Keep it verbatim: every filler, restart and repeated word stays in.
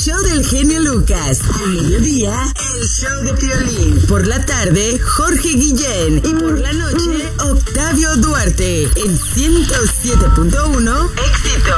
show del genio Lucas. Al mediodía, el show de Piolín. Por la tarde, Jorge Guillén. Y por la noche, Octavio Duarte. En ciento siete punto uno, éxito.